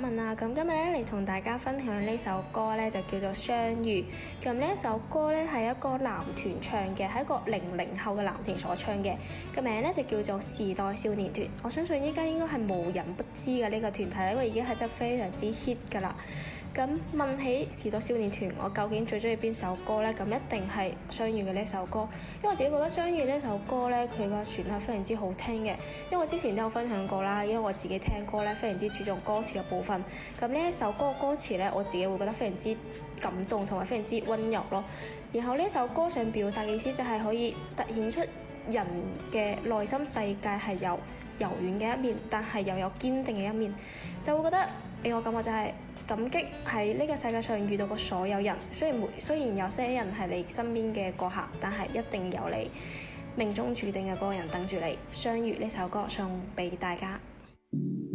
文啊，咁今日咧嚟同大家分享呢首歌咧就叫做《相遇》。咁呢一首歌咧係一個男團唱嘅，係一個00後嘅男團所唱嘅，個名咧就叫做時代少年團。我相信依家應該係無人不知嘅呢個團體，因為已經係真係非常之 hit 㗎啦。咁問起時代少年團，我究竟最中意邊首歌呢？咁一定係《相遇》嘅呢首歌，因為我自己覺得《相遇》呢首歌呢，佢個旋律非常之好聽嘅。因為我之前都有分享過啦，因為我自己聽歌呢，非常之注重歌詞嘅部分。咁呢一首歌嘅歌詞呢，我自己會覺得非常之感動同埋非常之溫柔咯。然後呢首歌想表達嘅意思就係可以突顯出人嘅內心世界係有柔軟嘅一面，但係又有堅定嘅一面，就會覺得俾我感覺就係感激喺呢個世界上遇到過所有人，雖然有些人係你身邊嘅過客，但係一定有你命中注定嘅嗰個人等住你。相遇呢首歌送俾大家。